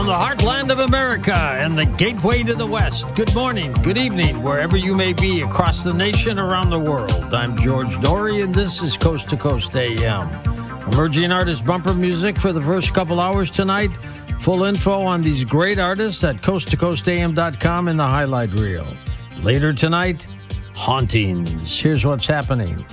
From the heartland of America and the gateway to the West. Good morning, good evening, wherever you may be across the nation, around the world. I'm George Dory, and this is Coast to Coast AM. Emerging artist bumper music for the first couple hours tonight. Full info on these great artists at coasttocoastam.com in the highlight reel. Later tonight, hauntings. Here's what's happening.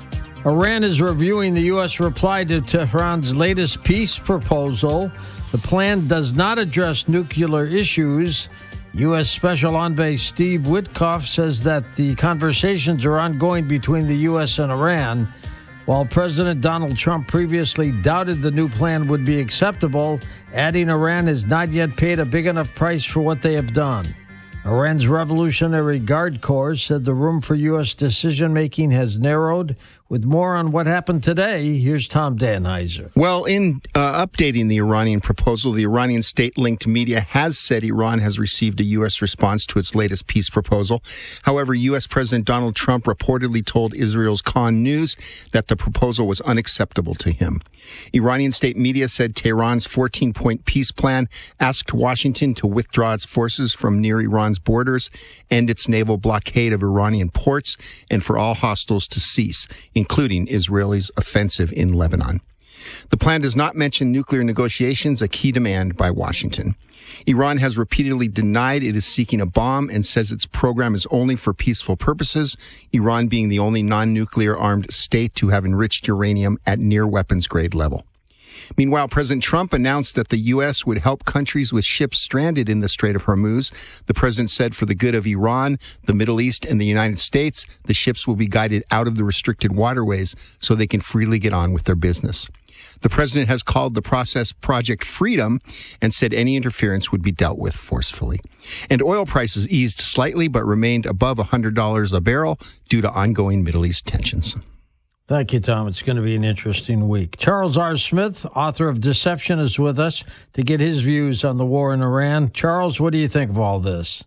Iran is reviewing the U.S. reply to Tehran's latest peace proposal. The plan does not address nuclear issues. U.S. Special Envoy Steve Witkoff says that the conversations are ongoing between the U.S. and Iran. While President Donald Trump previously doubted the new plan would be acceptable, adding Iran has not yet paid a big enough price for what they have done. Iran's Revolutionary Guard Corps said the room for U.S. decision-making has narrowed. With more on what happened today, here's Tom Danheiser. Well, in updating the Iranian proposal, the Iranian state-linked media has said Iran has received a U.S. response to its latest peace proposal. However, U.S. President Donald Trump reportedly told Israel's Khan News that the proposal was unacceptable to him. Iranian state media said Tehran's 14-point peace plan asked Washington to withdraw its forces from near Iran's borders, end its naval blockade of Iranian ports, and for all hostiles to cease, including Israel's offensive in Lebanon. The plan does not mention nuclear negotiations, a key demand by Washington. Iran has repeatedly denied it is seeking a bomb and says its program is only for peaceful purposes, Iran being the only non-nuclear armed state to have enriched uranium at near weapons grade level. Meanwhile, President Trump announced that the U.S. would help countries with ships stranded in the Strait of Hormuz. The president said for the good of Iran, the Middle East, and the United States, the ships will be guided out of the restricted waterways so they can freely get on with their business. The president has called the process Project Freedom and said any interference would be dealt with forcefully. And oil prices eased slightly but remained above $100 a barrel due to ongoing Middle East tensions. Thank you, Tom. It's going to be an interesting week. Charles R. Smith, author of Deception, is with us to get his views on the war in Iran. Charles, what do you think of all this?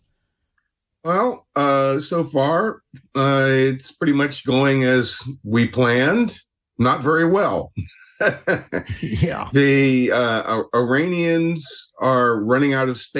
Well, so far, it's pretty much going as we planned. Not very well. Yeah. The Iranians are running out of space.